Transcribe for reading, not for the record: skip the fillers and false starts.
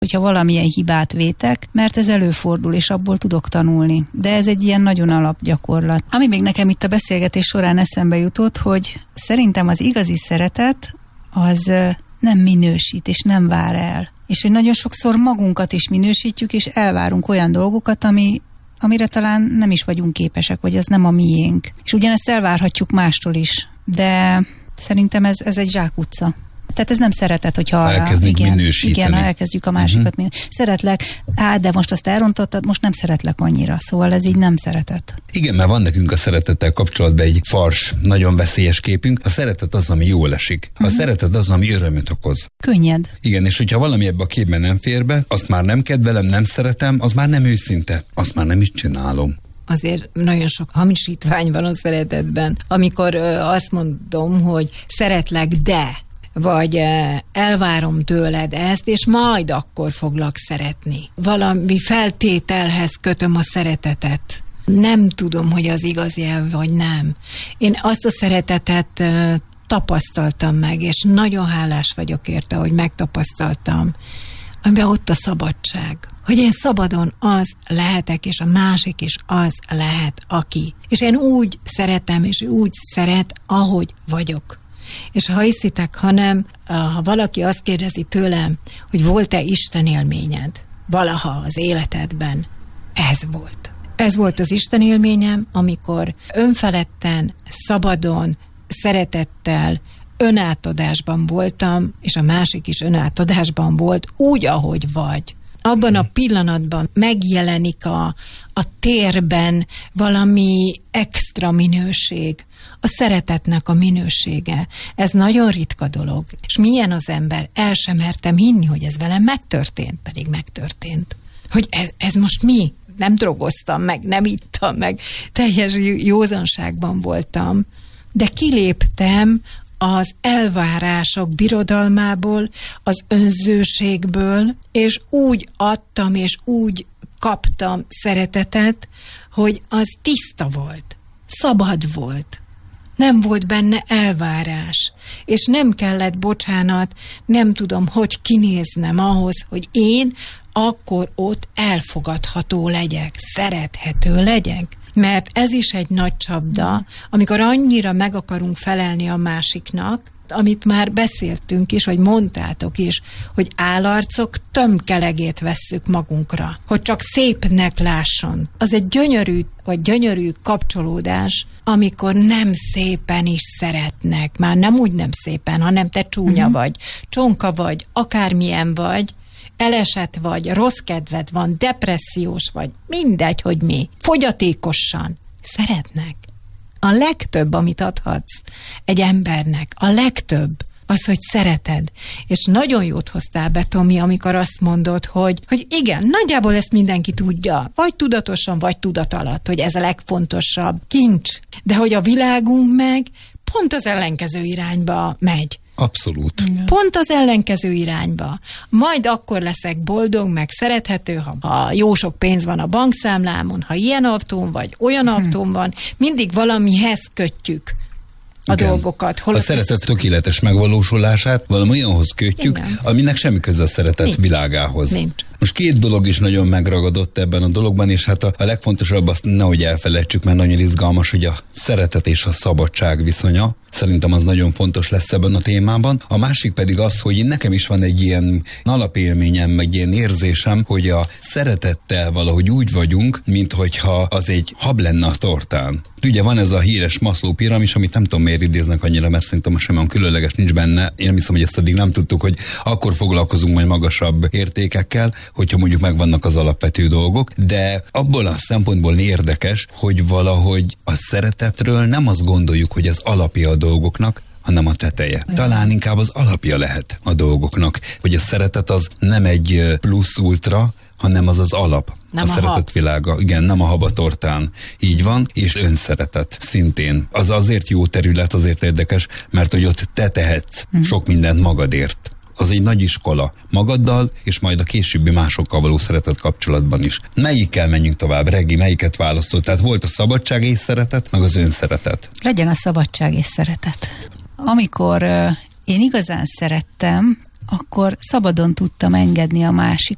hogyha valamilyen hibát vétek, mert ez előfordul, és abból tudok tanulni. De ez egy ilyen nagyon alapgyakorlat. Ami még nekem itt a beszélgetés során eszembe jutott, hogy szerintem az igazi szeretet az nem minősít, és nem vár el. És hogy nagyon sokszor magunkat is minősítjük, és elvárunk olyan dolgokat, amire talán nem is vagyunk képesek, vagy az nem a miénk. És ugyanezt elvárhatjuk mástól is. De szerintem ez egy zsákutca. Tehát ez nem szeretet, hogyha elkezdjük minősíteni. Igen, elkezdjük a másikat szeretlek, de most azt elrontottad, most nem szeretlek annyira. Szóval ez így nem szeretet. Igen, mert van nekünk a szeretettel kapcsolatban egy fals, nagyon veszélyes képünk. A szeretet az, ami jól esik. A szeretet az, ami örömöt okoz. Könnyed. Igen, és hogyha valami ebbe a képben nem fér be, azt már nem kedvelem, nem szeretem, az már nem őszinte. Azt már nem is csinálom. Azért nagyon sok hamisítvány van a szeretetben. Amikor azt mondom, hogy szeretlek, de... vagy elvárom tőled ezt, és majd akkor foglak szeretni. Valami feltételhez kötöm a szeretetet. Nem tudom, hogy az igazi-e, vagy nem. Én azt a szeretetet tapasztaltam meg, és nagyon hálás vagyok érte, hogy megtapasztaltam, amiben ott a szabadság. Hogy én szabadon az lehetek, és a másik is az lehet, aki. És én úgy szeretem, és úgy szeret, ahogy vagyok. És ha hiszitek, hanem, ha valaki azt kérdezi tőlem, hogy volt-e Isten élményed valaha az életedben, ez volt. Ez volt az Isten élményem, amikor önfeledten, szabadon, szeretettel, önátadásban voltam, és a másik is önátadásban volt, úgy, ahogy vagy. Abban a pillanatban megjelenik a térben valami extra minőség, a szeretetnek a minősége. Ez nagyon ritka dolog. És milyen az ember? El sem mertem hinni, hogy ez velem megtörtént, pedig megtörtént. Hogy ez most mi? Nem drogoztam meg, nem ittam meg, teljes józanságban voltam, de kiléptem az elvárások birodalmából, az önzőségből, és úgy adtam, és úgy kaptam szeretetet, hogy az tiszta volt, szabad volt. Nem volt benne elvárás, és nem kellett, bocsánat, nem tudom, hogy kinéznem ahhoz, hogy én akkor ott elfogadható legyek, szerethető legyek. Mert ez is egy nagy csapda, amikor annyira meg akarunk felelni a másiknak, amit már beszéltünk is, vagy mondtátok is, hogy állarcok tömkelegét vesszük magunkra, hogy csak szépnek lásson. Az egy gyönyörű kapcsolódás, amikor nem szépen is szeretnek. Már nem úgy nem szépen, hanem te csúnya vagy, csonka vagy, akármilyen vagy, elesett vagy, rossz kedved van, depressziós vagy, mindegy, hogy mi. Fogyatékosan szeretnek. A legtöbb, amit adhatsz egy embernek, a legtöbb az, hogy szereted. És nagyon jót hoztál be, Tomi, amikor azt mondod, hogy igen, nagyjából ezt mindenki tudja, vagy tudatosan, vagy tudat alatt, hogy ez a legfontosabb kincs. De hogy a világunk meg pont az ellenkező irányba megy. Abszolút. Pont az ellenkező irányba. Majd akkor leszek boldog, meg szerethető, ha jó sok pénz van a bankszámlámon, ha ilyen autóm vagy olyan autóm van, mindig valamihez kötjük a dolgokat. A szeretet tökéletes megvalósulását valami olyanhoz kötjük, aminek semmi köze a szeretet világához. Nincs. Most két dolog is nagyon megragadott ebben a dologban, és hát a legfontosabb azt nehogy elfelejtsük, mert nagyon izgalmas, hogy a szeretet és a szabadság viszonya. Szerintem az nagyon fontos lesz ebben a témában. A másik pedig az, hogy nekem is van egy ilyen alapélményem, meg ilyen érzésem, hogy a szeretettel valahogy úgy vagyunk, minthogyha az egy hab lenne a tortán. Ugye van ez a híres Maslow piramis, amit nem tudom miért idéznek annyira, mert szerintem most semmi különleges nincs benne. Én hiszem, hogy ezt eddig nem tudtuk, hogy akkor foglalkozunk majd magasabb értékekkel, hogyha mondjuk megvannak az alapvető dolgok, de abból a szempontból érdekes, hogy valahogy a szeretetről nem azt gondoljuk, hogy ez alapja a dolgoknak, hanem a teteje. Talán inkább az alapja lehet a dolgoknak, hogy a szeretet az nem egy plusz ultra, hanem az az alap. Nem a szeretet világa. Igen, nem a hab a tortán. Így van, és önszeretet szintén. Az azért jó terület, azért érdekes, mert hogy ott te tehetsz sok mindent magadért. Az egy nagy iskola magaddal, és majd a későbbi másokkal való szeretet kapcsolatban is. Melyikkel menjünk tovább? Regi, melyiket választott? Tehát volt a szabadság és szeretet, meg az önszeretet. Legyen a szabadság és szeretet. Amikor én igazán szerettem, akkor szabadon tudtam engedni a másikot.